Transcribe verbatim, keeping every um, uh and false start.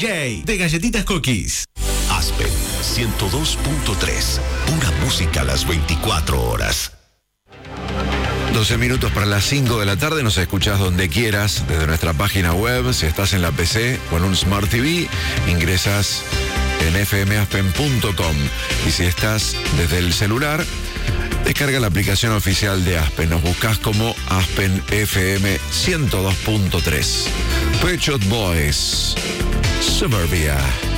J de Galletitas Cookies. Aspen ciento dos punto tres. Pura música a las veinticuatro horas. doce minutos para las cinco de la tarde, nos escuchás donde quieras, desde nuestra página web. Si estás en la P C o en un Smart T V, ingresas en f m aspen punto com. Y si estás desde el celular, descarga la aplicación oficial de Aspen. Nos buscas como Aspen F M ciento dos punto tres. Pet Shop Boys, Suburbia.